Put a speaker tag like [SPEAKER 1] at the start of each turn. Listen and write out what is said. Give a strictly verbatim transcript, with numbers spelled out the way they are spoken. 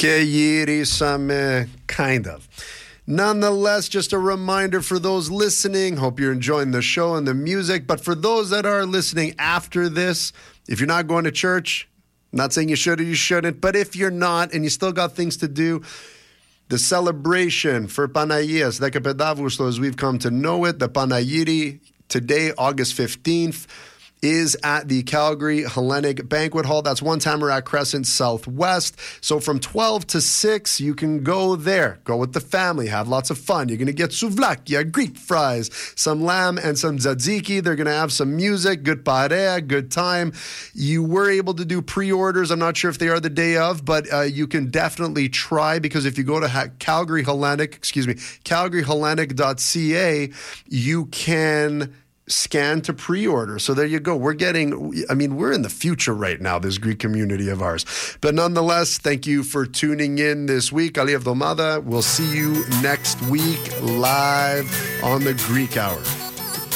[SPEAKER 1] Keyirisame, kind of. Nonetheless, just a reminder for those listening, hope you're enjoying the show and the music, but for those that are listening after this, if you're not going to church, not saying you should or you shouldn't, but if you're not and you still got things to do, the celebration for Panayias, Dekapedavuslo, as we've come to know it, the Panayiri, today, August fifteenth, is at the Calgary Hellenic Banquet Hall. That's One Tamarack Crescent Southwest. So from twelve to six, you can go there. Go with the family. Have lots of fun. You're going to get souvlakia, Greek fries, some lamb, and some tzatziki. They're going to have some music, good parea, good time. You were able to do pre-orders. I'm not sure if they are the day of, but uh, you can definitely try, because if you go to ha- Calgary Hellenic, excuse me, calgary hellenic dot c a, you can scan to pre-order. So there you go. We're getting, I mean, we're in the future right now, this Greek community of ours. But nonetheless, thank you for tuning in this week. Ali Avdomada. We'll see you next week live on the Greek Hour.